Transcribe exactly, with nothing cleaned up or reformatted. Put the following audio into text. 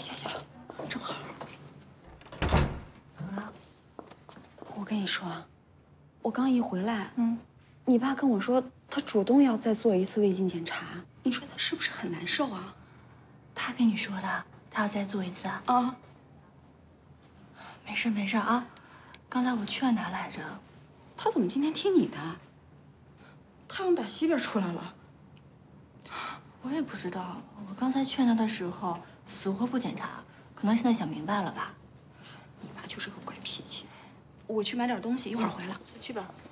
行行，正好。怎么了？我跟你说，我刚一回来，嗯，你爸跟我说他主动要再做一次胃镜检查，你说他是不是很难受啊？ 他跟你说的，他要再做一次啊？ 啊， 没事没事啊，刚才我劝他来着。 他怎么今天听你的？太阳打西边出来了。 我也不知道，我刚才劝他的时候死活不检查，可能现在想明白了吧。 你爸就是个怪脾气。我去买点东西，一会儿回来。 去吧。